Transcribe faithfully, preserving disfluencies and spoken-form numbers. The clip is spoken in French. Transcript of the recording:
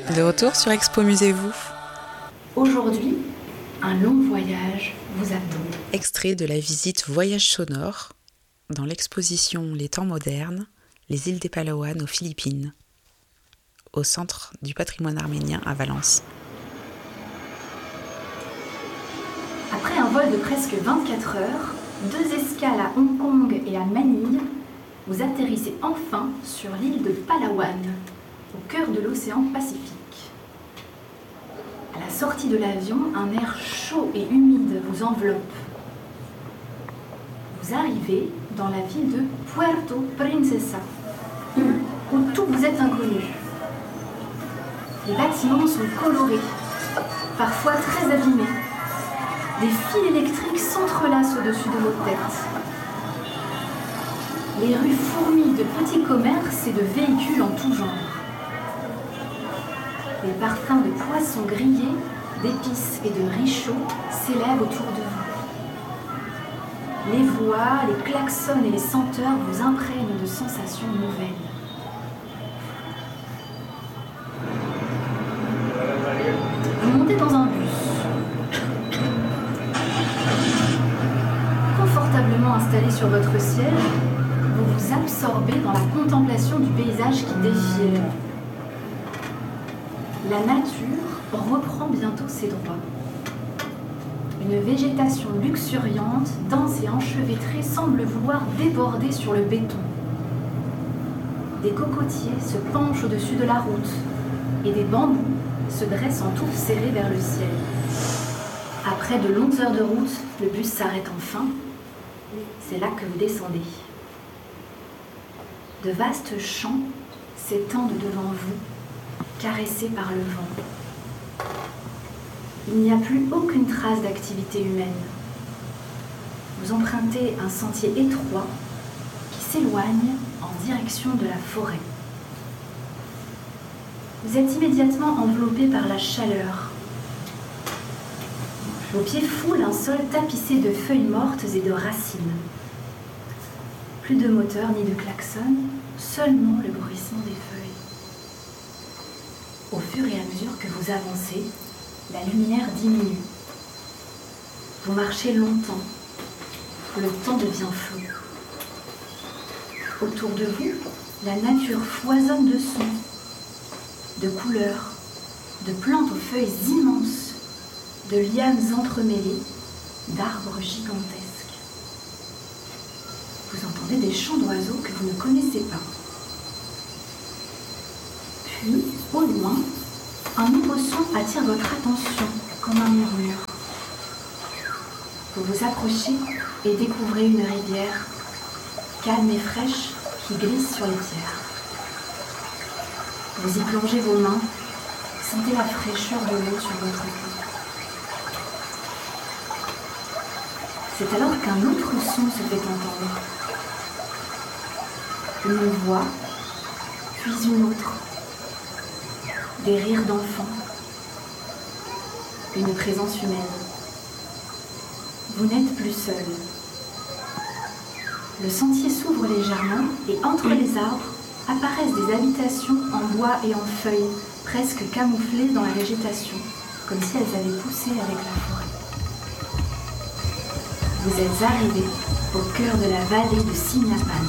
De retour sur Expo Musez-vous. Aujourd'hui, un long voyage vous attend. Extrait de la visite Voyage sonore dans l'exposition Les temps modernes, les îles des Palawan aux Philippines, au Centre du patrimoine arménien à Valence. Après un vol de presque vingt-quatre heures, deux escales à Hong Kong et à Manille, vous atterrissez enfin sur l'île de Palawan, au cœur de l'océan Pacifique. À la sortie de l'avion, un air chaud et humide vous enveloppe. Vous arrivez dans la ville de Puerto Princesa, où tout vous est inconnu. Les bâtiments sont colorés, parfois très abîmés. Des fils électriques s'entrelacent au-dessus de vos têtes. Les rues fourmillent de petits commerces et de véhicules en tout genre. Les parfums de poissons grillés, d'épices et de riz chaud s'élèvent autour de vous. Les voix, les klaxons et les senteurs vous imprègnent de sensations nouvelles. Vous montez dans un bus. Confortablement installé sur votre siège, vous vous absorbez dans la contemplation du paysage qui défile. La nature reprend bientôt ses droits. Une végétation luxuriante, dense et enchevêtrée semble vouloir déborder sur le béton. Des cocotiers se penchent au-dessus de la route et des bambous se dressent en touffes serrées vers le ciel. Après de longues heures de route, le bus s'arrête enfin. C'est là que vous descendez. De vastes champs s'étendent devant vous, caressés par le vent. Il n'y a plus aucune trace d'activité humaine. Vous empruntez un sentier étroit qui s'éloigne en direction de la forêt. Vous êtes immédiatement enveloppé par la chaleur. Vos pieds foulent un sol tapissé de feuilles mortes et de racines. Plus de moteur ni de klaxon, seulement le bruissement des feuilles. Au fur et à mesure que vous avancez, la lumière diminue. Vous marchez longtemps. Le temps devient flou. Autour de vous, la nature foisonne de sons, de couleurs, de plantes aux feuilles immenses, de lianes entremêlées, d'arbres gigantesques. Vous entendez des chants d'oiseaux que vous ne connaissez pas. Puis, au loin, un nouveau son attire votre attention, comme un murmure. Vous vous approchez et découvrez une rivière, calme et fraîche, qui glisse sur les pierres. Vous y plongez vos mains, sentez la fraîcheur de l'eau sur votre peau. C'est alors qu'un autre son se fait entendre. Une voix, puis une autre. Des rires d'enfants, une présence humaine. Vous n'êtes plus seul. Le sentier s'ouvre légèrement et entre les arbres apparaissent des habitations en bois et en feuilles, presque camouflées dans la végétation, comme si elles avaient poussé avec la forêt. Vous êtes arrivé au cœur de la vallée de Sinapan.